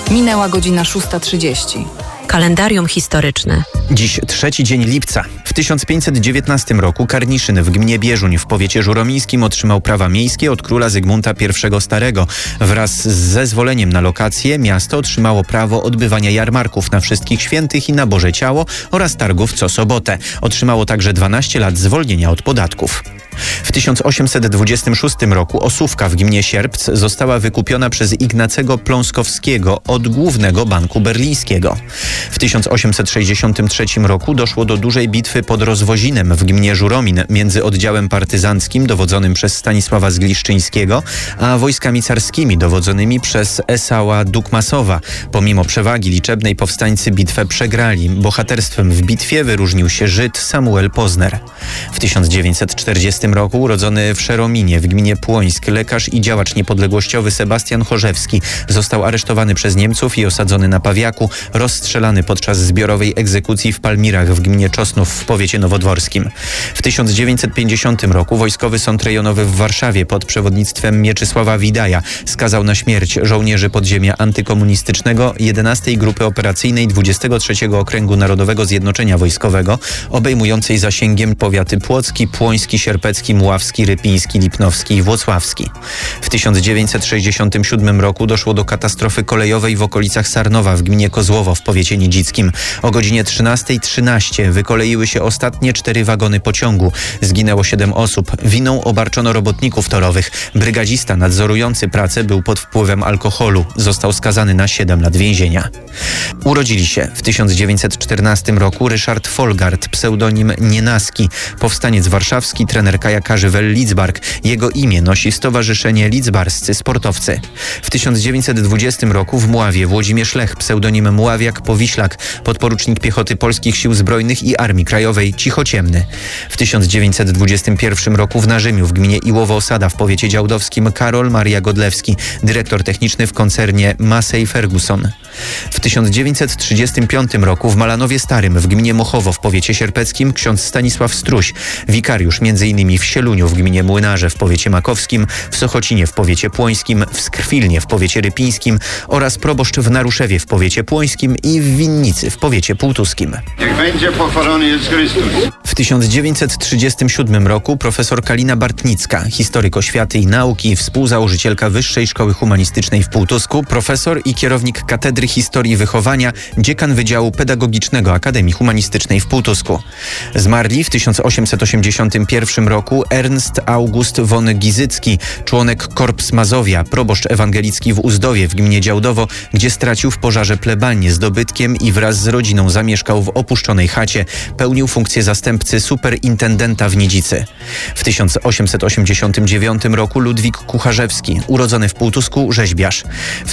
Minęła godzina 6:30. Kalendarium historyczne. Dziś 3 dzień lipca. W 1519 roku Karniszyn w gminie Bieżuń w powiecie żuromińskim otrzymał prawa miejskie od króla Zygmunta I Starego. Wraz z zezwoleniem na lokację miasto otrzymało prawo odbywania jarmarków na Wszystkich Świętych i na Boże Ciało oraz targów co sobotę. Otrzymało także 12 lat zwolnienia od podatków. W 1826 roku Osówka w gminie Sierpc została wykupiona przez Ignacego Pląskowskiego od Głównego Banku Berlińskiego. W 1863 roku doszło do dużej bitwy pod Rozwozinem w gminie Żuromin między oddziałem partyzanckim dowodzonym przez Stanisława Zgliszczyńskiego, a wojskami carskimi dowodzonymi przez Esała Dukmasowa. Pomimo przewagi liczebnej powstańcy bitwę przegrali. Bohaterstwem w bitwie wyróżnił się Żyd Samuel Pozner. W 1940 roku urodzony w Szerominie w gminie Płońsk lekarz i działacz niepodległościowy Sebastian Chorzewski został aresztowany przez Niemców i osadzony na Pawiaku, rozstrzelany podczas zbiorowej egzekucji w Palmirach w gminie Czosnów w powiecie nowodworskim. W 1950 roku Wojskowy Sąd Rejonowy w Warszawie pod przewodnictwem Mieczysława Widaja skazał na śmierć żołnierzy podziemia antykomunistycznego 11 Grupy Operacyjnej 23 Okręgu Narodowego Zjednoczenia Wojskowego, obejmującej zasięgiem powiaty płocki, płoński, sierpecki, mławski, rypiński, lipnowski i włocławski. W 1967 roku doszło do katastrofy kolejowej w okolicach Sarnowa w gminie Kozłowo w powiecie nidzickim. O godzinie 13:13 wykoleiły się ostatnie 4 wagony pociągu. Zginęło 7 osób. Winą obarczono robotników torowych. Brygadzista nadzorujący pracę był pod wpływem alkoholu. Został skazany na 7 lat więzienia. Urodzili się w 1914 roku Ryszard Folgard, pseudonim Nienaski, powstaniec warszawski, trener kajakarzy Wel Lidzbark. Jego imię nosi Stowarzyszenie Lidzbarscy Sportowcy. W 1920 roku w Mławie Włodzimierz Lech, pseudonim Mławiak Powiślak, podporucznik piechoty Polskich Sił Zbrojnych i Armii Krajowej Cichociemny. W 1921 roku w Narzymiu w gminie Iłowo-Osada w powiecie działdowskim Karol Maria Godlewski, dyrektor techniczny w koncernie Massey Ferguson. W 1935 roku w Malanowie Starym w gminie Mochowo w powiecie sierpeckim ksiądz Stanisław Struś, wikariusz m.in. w Sieluniu w gminie Młynarze w powiecie makowskim, w Sochocinie w powiecie płońskim, w Skrwilnie w powiecie rypińskim oraz proboszcz w Naruszewie w powiecie płońskim i w Winnicy w powiecie półtuskim. Niech będzie pochwalony Jezus Chrystus. W 1937 roku profesor Kalina Bartnicka, historyk oświaty i nauki, współzałożycielka Wyższej Szkoły Humanistycznej w Półtusku, profesor i kierownik Katedry Historii Wychowania, dziekan Wydziału Pedagogicznego Akademii Humanistycznej w Półtusku. Zmarli w 1881 roku Ernst August von Gizycki, członek Korps Mazowia, proboszcz ewangelicki w Uzdowie w gminie Działdowo, gdzie stracił w pożarze plebanię z dobytkiem i wraz z rodziną zamieszkał w opuszczonej chacie. Pełnił funkcję zastępcy superintendenta w Nidzicy. W 1889 roku Ludwik Kucharzewski, urodzony w Półtusku, rzeźbiarz. W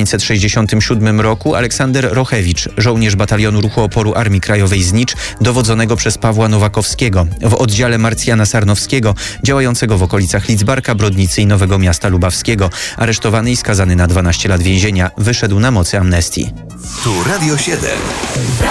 1967 roku Aleksander Rochewicz, żołnierz batalionu ruchu oporu Armii Krajowej Znicz, dowodzonego przez Pawła Nowakowskiego w oddziale Marcjana Sarnowskiego, działającego w okolicach Lidzbarka, Brodnicy i Nowego Miasta Lubawskiego. Aresztowany i skazany na 12 lat więzienia, wyszedł na mocy amnestii. Tu Radio 7.